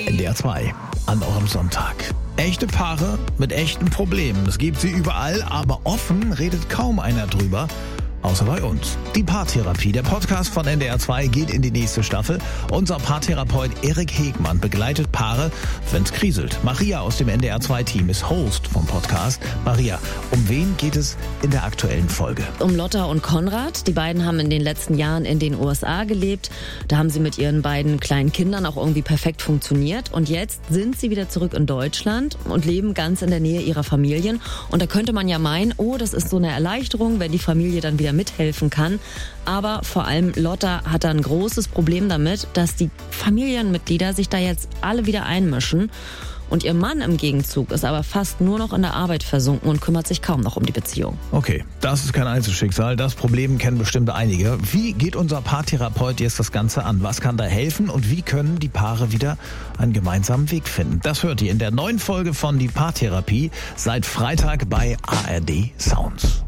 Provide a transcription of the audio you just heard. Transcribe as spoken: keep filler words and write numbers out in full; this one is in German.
N D R zwei an eurem Sonntag. Echte Paare mit echten Problemen. Es gibt sie überall, aber offen redet kaum einer drüber. Außer bei uns. Die Paartherapie, der Podcast von N D R zwei, geht in die nächste Staffel. Unser Paartherapeut Erik Hegmann begleitet Paare, wenn's kriselt. Maria aus dem N D R zwei Team ist Host vom Podcast. Maria, um wen geht es in der aktuellen Folge? Um Lotta und Konrad. Die beiden haben in den letzten Jahren in den U S A gelebt. Da haben sie mit ihren beiden kleinen Kindern auch irgendwie perfekt funktioniert. Und jetzt sind sie wieder zurück in Deutschland und leben ganz in der Nähe ihrer Familien. Und da könnte man ja meinen, oh, das ist so eine Erleichterung, wenn die Familie dann wieder mithelfen kann. Aber vor allem Lotta hat da ein großes Problem damit, dass die Familienmitglieder sich da jetzt alle wieder einmischen. Und ihr Mann im Gegenzug ist aber fast nur noch in der Arbeit versunken und kümmert sich kaum noch um die Beziehung. Okay, das ist kein Einzelschicksal. Das Problem kennen bestimmt einige. Wie geht unser Paartherapeut jetzt das Ganze an? Was kann da helfen und wie können die Paare wieder einen gemeinsamen Weg finden? Das hört ihr in der neuen Folge von Die Paartherapie seit Freitag bei A R D Sounds.